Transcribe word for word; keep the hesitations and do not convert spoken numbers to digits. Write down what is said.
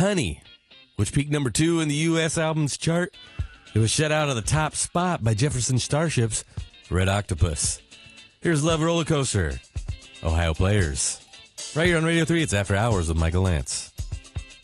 Honey, which peaked number two in the U S albums chart. It was shut out of the top spot by Jefferson Starship's Red Octopus. Here's Love Roller Coaster, Ohio Players. Right here on Radio three, it's After Hours with Michael Lance.